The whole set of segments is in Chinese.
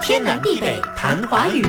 天南地北谈华语。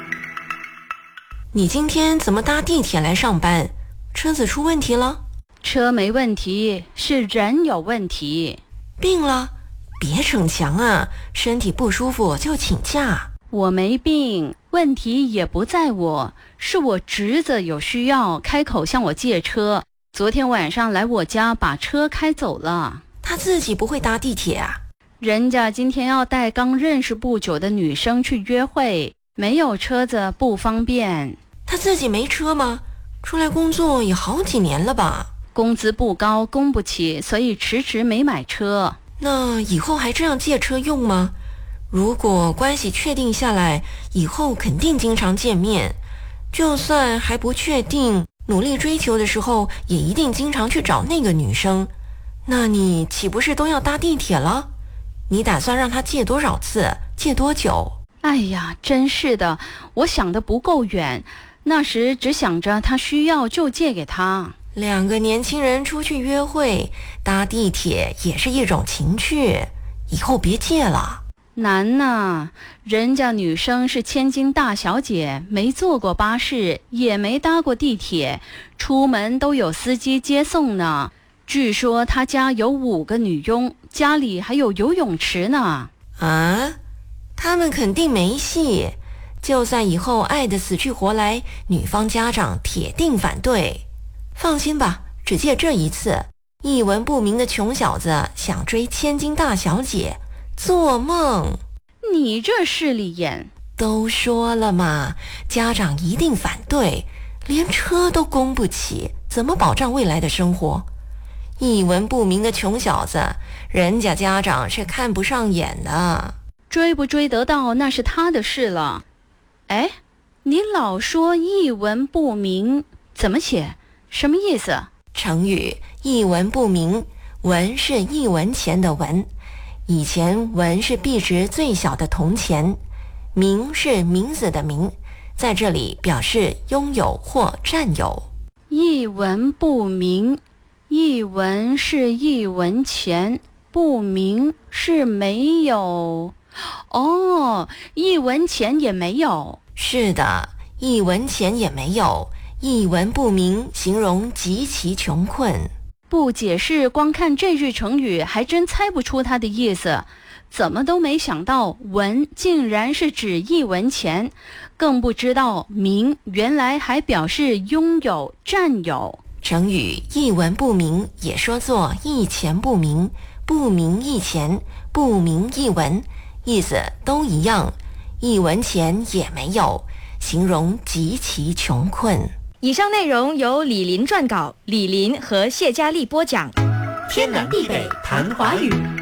你今天怎么搭地铁来上班？车子出问题了？ 车没问题，是人有问题。 病了？别逞强啊，身体不舒服就请假。 我没病，问题也不在我，是我侄子有需要，开口向我借车。昨天晚上来我家把车开走了。 他自己不会搭地铁啊？ 人家今天要带刚认识不久的女生去约会，没有车子不方便。 他自己没车吗？出来工作也好几年了吧？ 工资不高，供不起，所以迟迟没买车。 那以后还这样借车用吗？如果关系确定下来，以后肯定经常见面。就算还不确定，努力追求的时候，也一定经常去找那个女生。那你岂不是都要搭地铁了？你打算让他借多少次？借多久？ 哎呀，真是的，我想得不够远。那时只想着他需要就借给他。 两个年轻人出去约会，搭地铁也是一种情趣，以后别借了。 难呐，人家女生是千金大小姐，没坐过巴士，也没搭过地铁，出门都有司机接送呢。据说她家有5个女佣，家里还有游泳池呢。 啊？他们肯定没戏。就算以后爱得死去活来，女方家长铁定反对。放心吧，只借这一次。一文不名的穷小子想追千金大小姐，做梦！ 你这势利眼！ 都说了嘛，家长一定反对，连车都供不起，怎么保障未来的生活？一文不名的穷小子，人家家长是看不上眼的。 追不追得到那是他的事了。哎，你老说一文不名，怎么写？什么意思？ 成语一文不名，文是1文钱的文，以前文是币值最小的铜钱，名是名字的名，在这里表示拥有或占有。 一文不名，一文是1文钱，不名是没有。哦，1文钱也没有。 是的，1文钱也没有，一文不名形容极其穷困。 不解释，光看这句成语还真猜不出它的意思。怎么都没想到文竟然是指1文钱，更不知道名原来还表示拥有占有。 成语一文不名也说作一钱不名，不名一钱，不名一文，意思都一样，1文钱也没有，形容极其穷困。 以上内容由李林撰稿，李林和谢佳丽播讲。 天南地北谈华语。